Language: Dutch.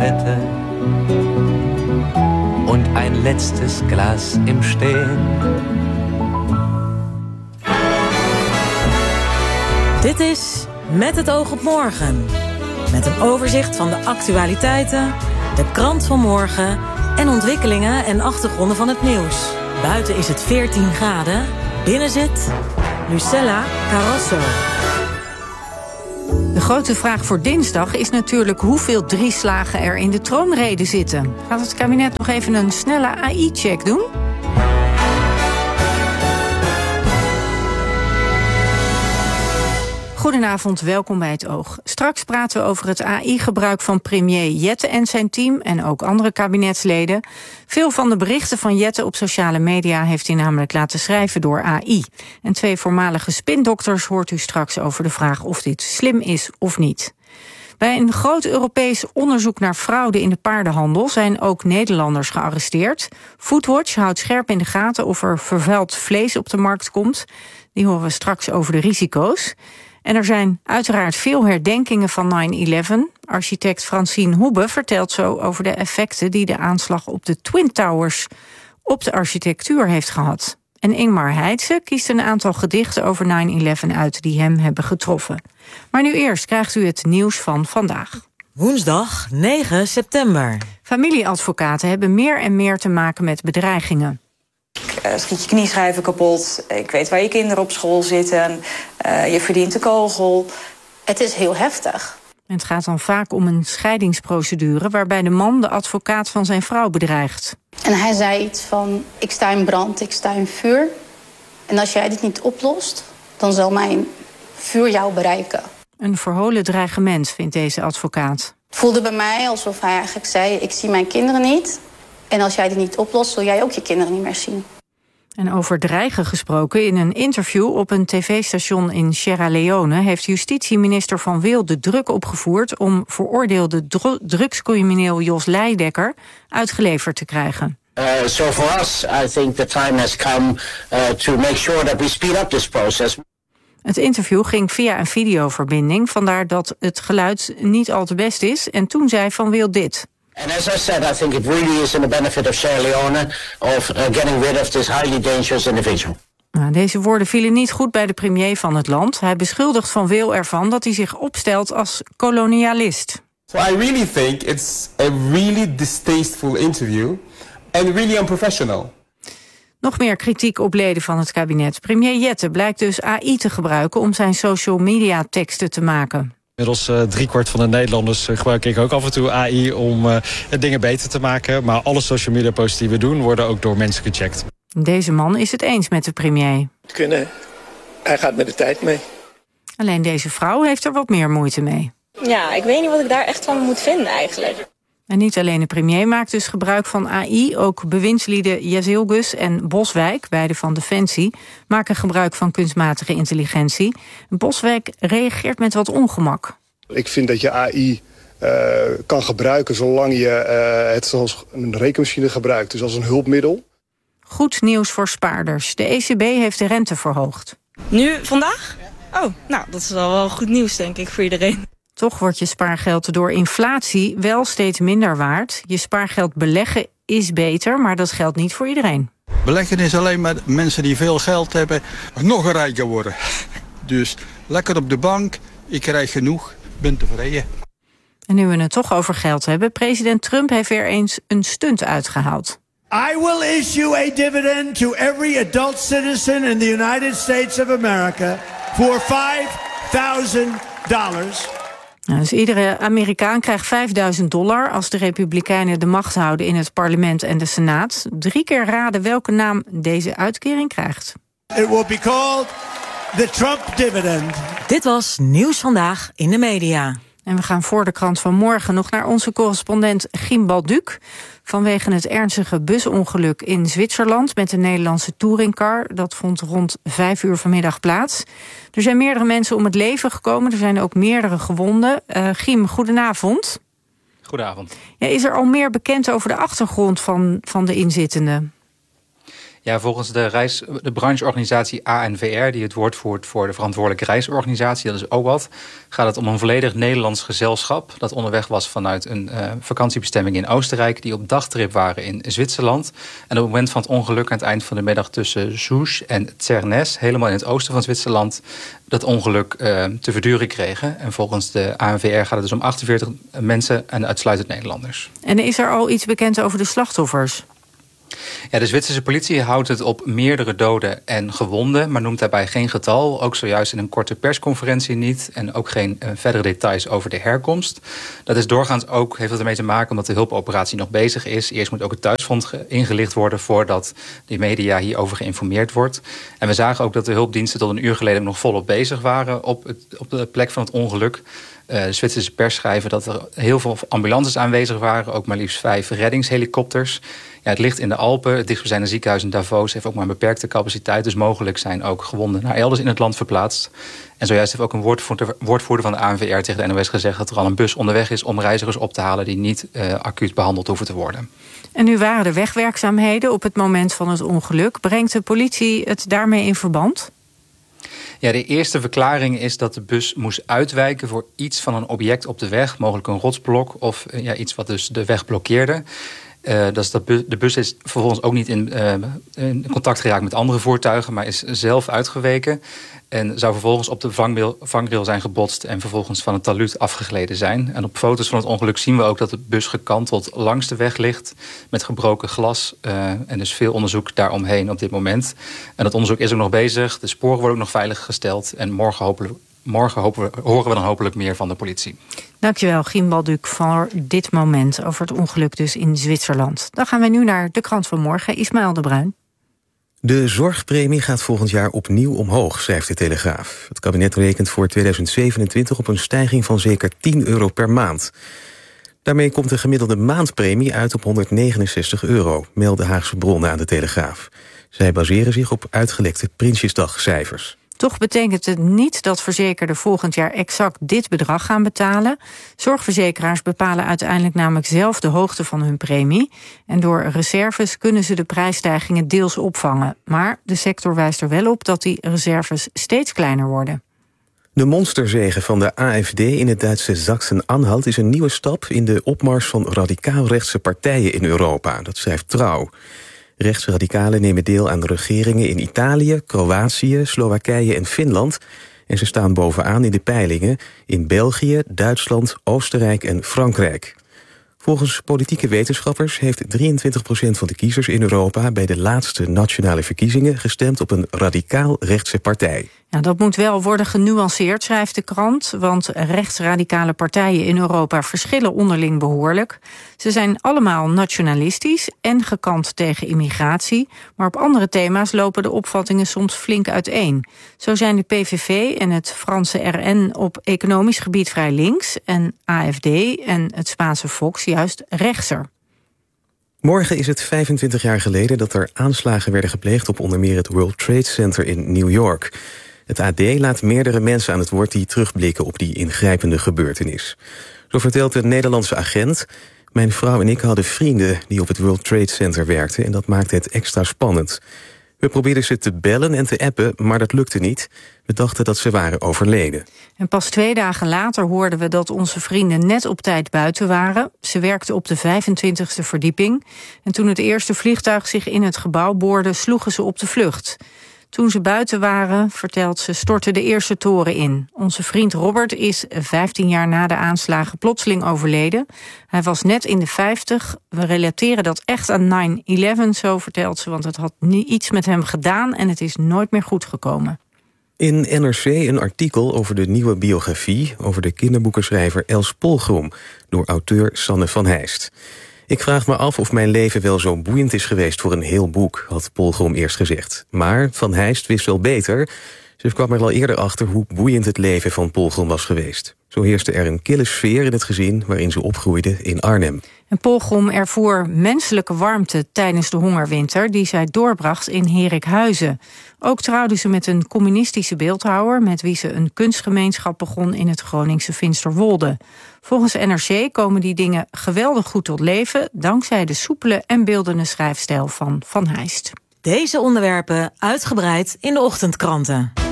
Zigarette und ein letztes Glas im Stehen. Dit is Met het oog op morgen. Met een overzicht van de actualiteiten, de krant van morgen en ontwikkelingen en achtergronden van het nieuws. Buiten is het 14 graden, binnen zit Lucella Carrasso. De grote vraag voor dinsdag is natuurlijk hoeveel drieslagen er in de troonrede zitten. Gaat het kabinet nog even een snelle AI-check doen? Goedenavond, welkom bij Het Oog. Straks praten we over het AI-gebruik van premier Jette en zijn team en ook andere kabinetsleden. Veel van de berichten van Jette op sociale media heeft hij namelijk laten schrijven door AI. En 2 voormalige spindokters hoort u straks over de vraag of dit slim is of niet. Bij een groot Europees onderzoek naar fraude in de paardenhandel zijn ook Nederlanders gearresteerd. Foodwatch houdt scherp in de gaten of er vervuild vlees op de markt komt. Die horen we straks over de risico's. En er zijn uiteraard veel herdenkingen van 9/11. Architect Francine Hoebe vertelt zo over de effecten die de aanslag op de Twin Towers op de architectuur heeft gehad. En Ingmar Heitse kiest een aantal gedichten over 9/11 uit die hem hebben getroffen. Maar nu eerst krijgt u het nieuws van vandaag. Woensdag 9 september. Familieadvocaten hebben meer en meer te maken met bedreigingen. Schiet je knieschijven kapot, ik weet waar je kinderen op school zitten, je verdient een kogel. Het is heel heftig. En het gaat dan vaak om een scheidingsprocedure waarbij de man de advocaat van zijn vrouw bedreigt. En hij zei iets van, ik sta in brand, ik sta in vuur. En als jij dit niet oplost, dan zal mijn vuur jou bereiken. Een verholen dreigement, vindt deze advocaat. Het voelde bij mij alsof hij eigenlijk zei, ik zie mijn kinderen niet. En als jij dit niet oplost, zul jij ook je kinderen niet meer zien. En over dreigen gesproken, in een interview op een tv-station in Sierra Leone heeft justitieminister Van Wil de druk opgevoerd om veroordeelde drugscrimineel Jos Leidekker uitgeleverd te krijgen. So for us, I think the time has come to make sure that we speed up this process. Het interview ging via een videoverbinding, vandaar dat het geluid niet al te best is. En toen zei Van Wil dit. And as I said, I think it really is in the benefit of Sierra Leone of getting rid of this highly dangerous individual. Nou, deze woorden vielen niet goed bij de premier van het land. Hij beschuldigt Van Wil ervan dat hij zich opstelt als kolonialist. So I really think it's a really distasteful interview and really unprofessional. Nog meer kritiek op leden van het kabinet. Premier Jette blijkt dus AI te gebruiken om zijn social media teksten te maken. Inmiddels 3/4 van de Nederlanders gebruik ik ook af en toe AI om dingen beter te maken. Maar alle social media posts die we doen worden ook door mensen gecheckt. Deze man is het eens met de premier. Hij gaat met de tijd mee. Alleen deze vrouw heeft er wat meer moeite mee. Ja, ik weet niet wat ik daar echt van moet vinden eigenlijk. En niet alleen de premier maakt dus gebruik van AI. Ook bewindslieden Jazilgus en Boswijk, beide van Defensie, maken gebruik van kunstmatige intelligentie. Boswijk reageert met wat ongemak. Ik vind dat je AI kan gebruiken zolang je het zoals een rekenmachine gebruikt. Dus als een hulpmiddel. Goed nieuws voor spaarders. De ECB heeft de rente verhoogd. Nu, vandaag? Oh, nou, dat is wel goed nieuws denk ik voor iedereen. Toch wordt je spaargeld door inflatie wel steeds minder waard. Je spaargeld beleggen is beter, maar dat geldt niet voor iedereen. Beleggen is alleen maar mensen die veel geld hebben nog rijker worden. Dus lekker op de bank, ik krijg genoeg, ben tevreden. En nu we het toch over geld hebben, president Trump heeft weer eens een stunt uitgehaald. I will issue a dividend to every adult citizen in the United States of America for $5,000. Nou, dus iedere Amerikaan krijgt $5.000 als de Republikeinen de macht houden in het parlement en de Senaat. 3 keer raden welke naam deze uitkering krijgt. It will be called the Trump dividend. Dit was Nieuws Vandaag in de media. En we gaan voor de krant van morgen nog naar onze correspondent Giem Balduc. Vanwege het ernstige busongeluk in Zwitserland met de Nederlandse touringcar. Dat vond rond 5 uur vanmiddag plaats. Er zijn meerdere mensen om het leven gekomen. Er zijn ook meerdere gewonden. Giem, goedenavond. Goedenavond. Ja, is er al meer bekend over de achtergrond van de inzittenden? Ja, volgens de brancheorganisatie ANVR, die het woord voert voor de verantwoordelijke reisorganisatie, dat is OWAT, gaat het om een volledig Nederlands gezelschap dat onderweg was vanuit een vakantiebestemming in Oostenrijk, die op dagtrip waren in Zwitserland. En op het moment van het ongeluk aan het eind van de middag tussen Souche en Zernes, helemaal in het oosten van Zwitserland, dat ongeluk te verduren kregen. En volgens de ANVR gaat het dus om 48 mensen en uitsluitend Nederlanders. En is er al iets bekend over de slachtoffers? Ja, de Zwitserse politie houdt het op meerdere doden en gewonden, maar noemt daarbij geen getal. Ook zojuist in een korte persconferentie niet. En ook geen verdere details over de herkomst. Dat is doorgaans ook, heeft het ermee te maken omdat de hulpoperatie nog bezig is. Eerst moet ook het thuisfront ingelicht worden voordat de media hierover geïnformeerd wordt. En we zagen ook dat de hulpdiensten tot een uur geleden nog volop bezig waren op de plek van het ongeluk. De Zwitserse pers schrijven dat er heel veel ambulances aanwezig waren. Ook maar liefst 5 reddingshelikopters. Ja, het ligt in de Alpen. Het dichtstbijzijnde ziekenhuis in Davos heeft ook maar een beperkte capaciteit. Dus mogelijk zijn ook gewonden naar elders in het land verplaatst. En zojuist heeft ook een woordvoerder van de ANVR tegen de NOS gezegd dat er al een bus onderweg is om reizigers op te halen die niet acuut behandeld hoeven te worden. En nu waren er wegwerkzaamheden op het moment van het ongeluk. Brengt de politie het daarmee in verband? Ja, de eerste verklaring is dat de bus moest uitwijken voor iets van een object op de weg. Mogelijk een rotsblok of iets wat dus de weg blokkeerde. De bus is vervolgens ook niet in contact geraakt met andere voertuigen, maar is zelf uitgeweken. En zou vervolgens op de vangrail zijn gebotst en vervolgens van het talud afgegleden zijn. En op foto's van het ongeluk zien we ook dat de bus gekanteld langs de weg ligt met gebroken glas. En dus veel onderzoek daaromheen op dit moment. En dat onderzoek is ook nog bezig. De sporen worden ook nog veilig gesteld. En morgen horen we dan hopelijk meer van de politie. Dankjewel, Giem Balduc, voor dit moment over het ongeluk dus in Zwitserland. Dan gaan we nu naar de krant van morgen. Ismaël de Bruin. De zorgpremie gaat volgend jaar opnieuw omhoog, schrijft de Telegraaf. Het kabinet rekent voor 2027 op een stijging van zeker €10 per maand. Daarmee komt de gemiddelde maandpremie uit op €169, melden Haagse bronnen aan de Telegraaf. Zij baseren zich op uitgelekte Prinsjesdagcijfers. Toch betekent het niet dat verzekerden volgend jaar exact dit bedrag gaan betalen. Zorgverzekeraars bepalen uiteindelijk namelijk zelf de hoogte van hun premie. En door reserves kunnen ze de prijsstijgingen deels opvangen. Maar de sector wijst er wel op dat die reserves steeds kleiner worden. De monsterzege van de AfD in het Duitse Sachsen-Anhalt is een nieuwe stap in de opmars van radicaal-rechtse partijen in Europa. Dat schrijft Trouw. Rechtsradicalen nemen deel aan de regeringen in Italië, Kroatië, Slowakije en Finland. En ze staan bovenaan in de peilingen in België, Duitsland, Oostenrijk en Frankrijk. Volgens politieke wetenschappers heeft 23% van de kiezers in Europa bij de laatste nationale verkiezingen gestemd op een radicaal-rechtse partij. Ja, dat moet wel worden genuanceerd, schrijft de krant, want rechtsradicale partijen in Europa verschillen onderling behoorlijk. Ze zijn allemaal nationalistisch en gekant tegen immigratie, maar op andere thema's lopen de opvattingen soms flink uiteen. Zo zijn de PVV en het Franse RN op economisch gebied vrij links en AFD en het Spaanse Vox juist rechtser. Morgen is het 25 jaar geleden dat er aanslagen werden gepleegd op onder meer het World Trade Center in New York. Het AD laat meerdere mensen aan het woord die terugblikken op die ingrijpende gebeurtenis. Zo vertelt een Nederlandse agent: mijn vrouw en ik hadden vrienden die op het World Trade Center werkten en dat maakte het extra spannend. We probeerden ze te bellen en te appen, maar dat lukte niet. We dachten dat ze waren overleden. En pas 2 dagen later hoorden we dat onze vrienden net op tijd buiten waren. Ze werkten op de 25e verdieping. En toen het eerste vliegtuig zich in het gebouw boorde, sloegen ze op de vlucht. Toen ze buiten waren, vertelt ze, stortte de eerste toren in. Onze vriend Robert is 15 jaar na de aanslagen plotseling overleden. Hij was net in de 50. We relateren dat echt aan 9/11, zo vertelt ze, want het had iets met hem gedaan en het is nooit meer goed gekomen. In NRC een artikel over de nieuwe biografie over de kinderboekenschrijver Els Polgrom door auteur Sanne van Heist. Ik vraag me af of mijn leven wel zo boeiend is geweest voor een heel boek, had Polgrom eerst gezegd. Maar Van Heist wist wel beter. Ze kwam er al eerder achter hoe boeiend het leven van Polgrom was geweest. Zo heerste er een kille sfeer in het gezin waarin ze opgroeide in Arnhem. En Polgrom ervoer menselijke warmte tijdens de hongerwinter die zij doorbracht in Herikhuizen. Ook trouwde ze met een communistische beeldhouwer met wie ze een kunstgemeenschap begon in het Groningse Finsterwolde. Volgens NRC komen die dingen geweldig goed tot leven dankzij de soepele en beeldende schrijfstijl van Van Heist. Deze onderwerpen uitgebreid in de ochtendkranten.